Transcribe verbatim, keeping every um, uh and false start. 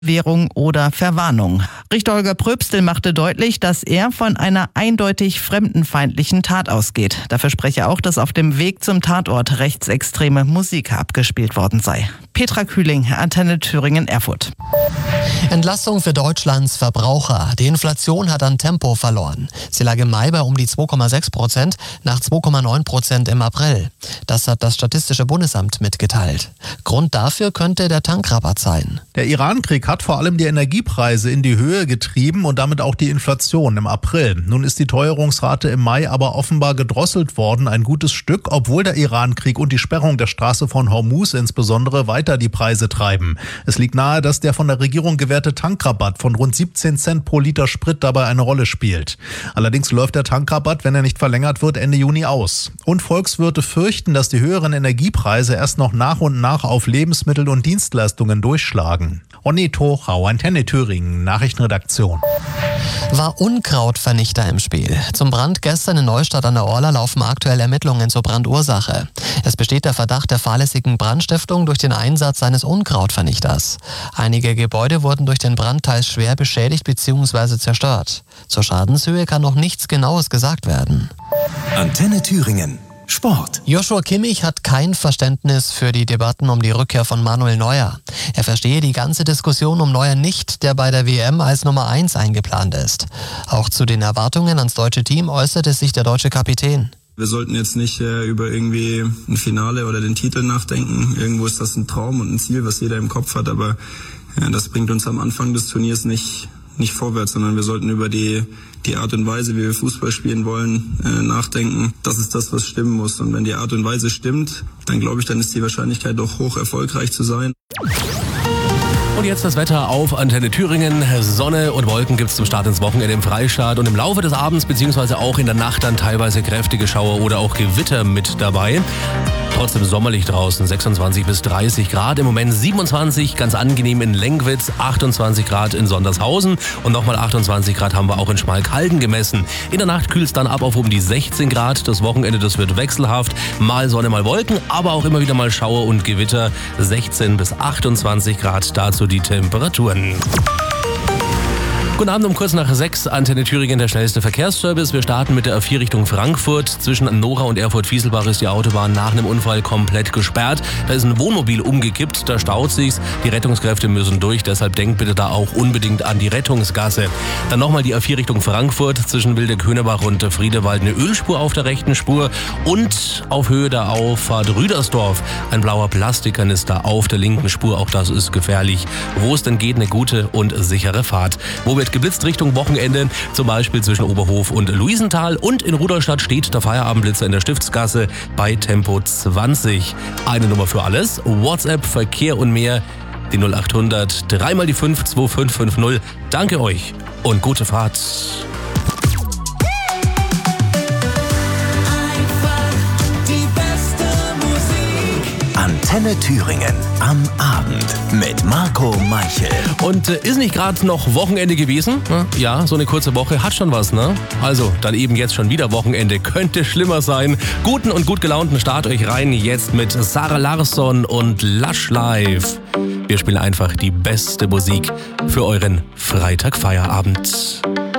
Währung oder Verwarnung. Richter Holger Pröbstel machte deutlich, dass er von einer eindeutig fremdenfeindlichen Tat ausgeht. Dafür spreche auch, dass auf dem Weg zum Tatort rechtsextreme Musik abgespielt worden sei. Petra Kühling, Antenne Thüringen, Erfurt. Entlastung für Deutschlands Verbraucher. Die Inflation hat an Tempo verloren. Sie lag im Mai bei um die zwei Komma sechs Prozent, nach zwei Komma neun Prozent im April. Das hat das Statistische Bundesamt mitgeteilt. Grund dafür könnte der Tankrabatt sein. Der Iran-Krieg hat vor allem die Energiepreise in die Höhe getrieben und damit auch die Inflation im April. Nun ist die Teuerungsrate im Mai aber offenbar gedrosselt worden, ein gutes Stück, obwohl der Iran-Krieg und die Sperrung der Straße von Hormuz insbesondere weiter die Preise treiben. Es liegt nahe, dass der von der Regierung gewährte Tankrabatt von rund siebzehn Cent pro Liter Sprit dabei eine Rolle spielt. Allerdings läuft der Tankrabatt, wenn er nicht verlängert wird, Ende Juni aus. Und Volkswirte fürchten, dass die höheren Energiepreise erst noch nach und nach auf Lebensmittel und Dienstleistungen durchschlagen. Onni Tochau, Antenne Thüringen, Nachrichtenredaktion. War Unkrautvernichter im Spiel. Zum Brand gestern in Neustadt an der Orla laufen aktuell Ermittlungen zur Brandursache. Es besteht der Verdacht der fahrlässigen Brandstiftung durch den Einsatz eines Unkrautvernichters. Einige Gebäude wurden durch den Brand teils schwer beschädigt bzw. zerstört. Zur Schadenshöhe kann noch nichts Genaues gesagt werden. Antenne Thüringen. Sport. Joshua Kimmich hat kein Verständnis für die Debatten um die Rückkehr von Manuel Neuer. Er verstehe die ganze Diskussion um Neuer nicht, der bei der W M als Nummer eins eingeplant ist. Auch zu den Erwartungen ans deutsche Team äußerte sich der deutsche Kapitän. Wir sollten jetzt nicht äh, über irgendwie ein Finale oder den Titel nachdenken. Irgendwo ist das ein Traum und ein Ziel, was jeder im Kopf hat, aber ja, das bringt uns am Anfang des Turniers nicht nicht vorwärts, sondern wir sollten über die die Art und Weise, wie wir Fußball spielen wollen, äh, nachdenken. Das ist das, was stimmen muss. Und wenn die Art und Weise stimmt, dann glaube ich, dann ist die Wahrscheinlichkeit doch hoch, erfolgreich zu sein. Und jetzt das Wetter auf Antenne Thüringen. Sonne und Wolken gibt es zum Start ins Wochenende im Freistaat. Und im Laufe des Abends bzw. auch in der Nacht dann teilweise kräftige Schauer oder auch Gewitter mit dabei. Trotzdem sommerlich draußen, sechsundzwanzig bis dreißig Grad. Im Moment siebenundzwanzig, ganz angenehm in Lenkwitz, achtundzwanzig Grad in Sondershausen. Und nochmal achtundzwanzig Grad haben wir auch in Schmalkalden gemessen. In der Nacht kühlt es dann ab auf um die sechzehn Grad. Das Wochenende, das wird wechselhaft. Mal Sonne, mal Wolken, aber auch immer wieder mal Schauer und Gewitter. sechzehn bis achtundzwanzig Grad, dazu die Temperaturen. Guten Abend, um kurz nach sechs, Antenne Thüringen, der schnellste Verkehrsservice. Wir starten mit der A vier Richtung Frankfurt. Zwischen Nora und Erfurt-Fieselbach ist die Autobahn nach einem Unfall komplett gesperrt. Da ist ein Wohnmobil umgekippt, da staut sich's. Die Rettungskräfte müssen durch, deshalb denkt bitte da auch unbedingt an die Rettungsgasse. Dann nochmal die A vier Richtung Frankfurt. Zwischen Wilde-Könebach und Friedewald eine Ölspur auf der rechten Spur. Und auf Höhe der Auffahrt Rüdersdorf ein blauer Plastikkanister auf der linken Spur. Auch das ist gefährlich. Wo es denn geht, eine gute und sichere Fahrt. Wo wird geblitzt Richtung Wochenende, zum Beispiel zwischen Oberhof und Luisenthal. Und in Rudolstadt steht der Feierabendblitzer in der Stiftsgasse bei Tempo zwanzig. Eine Nummer für alles. WhatsApp, Verkehr und mehr. Die null acht hundert, dreimal die fünf, zwei fünf fünf null. Danke euch und gute Fahrt. Antenne Thüringen am Abend mit Marco Meichel. Und äh, ist nicht gerade noch Wochenende gewesen? Ja, so eine kurze Woche hat schon was, ne? Also, dann eben jetzt schon wieder Wochenende. Könnte schlimmer sein. Guten und gut gelaunten Start euch rein jetzt mit Sarah Larsson und Lush Live. Wir spielen einfach die beste Musik für euren Freitagfeierabend.